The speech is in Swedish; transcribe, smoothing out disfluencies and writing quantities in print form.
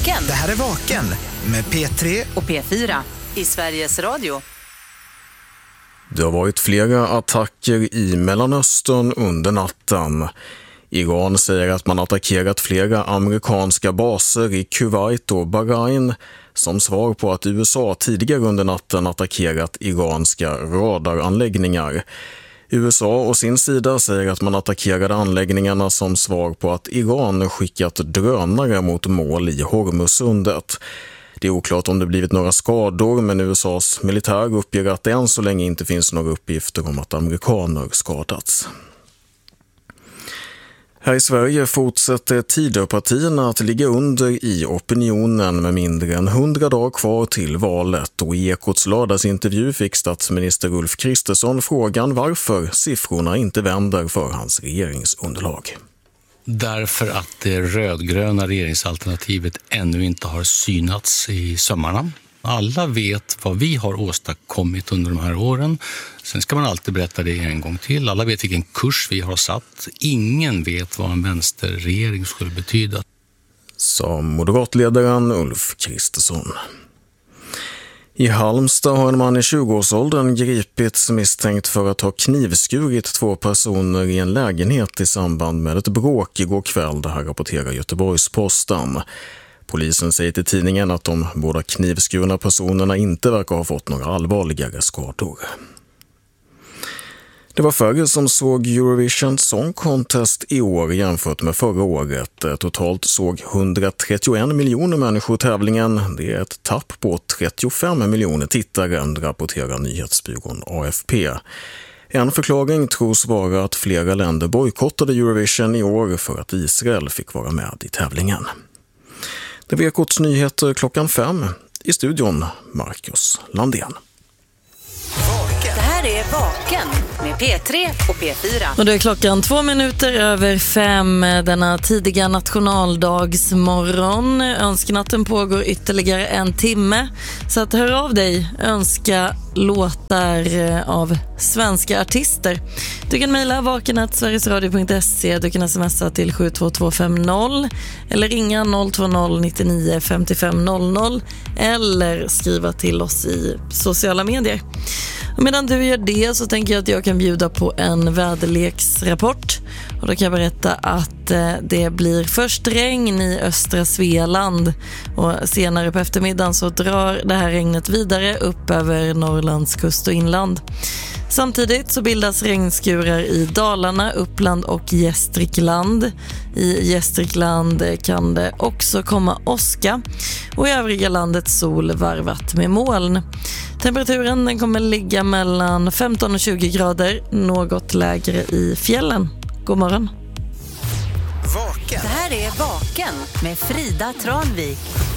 Vaken. Det här är Vaken med P3 och P4 i Sveriges Radio. Det har varit flera attacker i Mellanöstern under natten. Iran säger att man attackerat flera amerikanska baser i Kuwait och Bahrain som svar på att USA tidigare under natten attackerat iranska radaranläggningar. USA å sin sida säger att man attackerade anläggningarna som svar på att Iran skickat drönare mot mål i Hormuzsundet. Det är oklart om det blivit några skador, men USAs militär uppger att det än så länge inte finns några uppgifter om att amerikaner skadats. Här i Sverige fortsätter Tidöpartierna att ligga under i opinionen med mindre än 100 dagar kvar till valet, och i Ekots lördagsintervju fick statsminister Ulf Kristersson frågan varför siffrorna inte vänder för hans regeringsunderlag. Därför att det rödgröna regeringsalternativet ännu inte har synats i sömmarna. Alla vet vad vi har åstadkommit under de här åren. Sen ska man alltid berätta det en gång till. Alla vet vilken kurs vi har satt. Ingen vet vad en vänsterregering skulle betyda. Sa moderatledaren Ulf Kristersson. I Halmstad har en man i 20-årsåldern gripits misstänkt för att ha knivskurit 2 personer i en lägenhet i samband med ett bråk igår kväll. Det här rapporterar Göteborgs-Posten. Polisen säger till tidningen att de båda knivskurna personerna inte verkar ha fått några allvarligare skador. Det var färre som såg Eurovision Song Contest i år jämfört med förra året. Totalt såg 131 miljoner människor tävlingen. Det är ett tapp på 35 miljoner tittare, rapporterar nyhetsbyrån AFP. En förklaring tros vara att flera länder bojkottade Eurovision i år för att Israel fick vara med i tävlingen. Det var Ekots nyheter 5:00. I studion Marcus Landén. Det här är Vaken med P3 och P4. Och det är klockan 5:02 denna tidiga nationaldagsmorgon. Önsknatten pågår ytterligare 1 timme. Så att hör av dig, önska låtar av svenska artister. Du kan mejla vaken@sverigesradio.se. Du kan smsa till 72250 eller ringa 020 99 55 00 eller skriva till oss i sociala medier. Och medan du gör det så tänker jag att jag kan bjuda på en väderleksrapport. Och då kan jag berätta att det blir först regn i östra Svealand. Och senare på eftermiddagen så drar det här regnet vidare upp över Norrlands kust och inland. Samtidigt så bildas regnskurar i Dalarna, Uppland och Gästrikland. I Gästrikland kan det också komma åska och i övriga landet sol varvat med moln. Temperaturen den kommer ligga mellan 15 och 20 grader, något lägre i fjällen. God morgon. Vaken. Det här är Vaken med Frida Tranvik.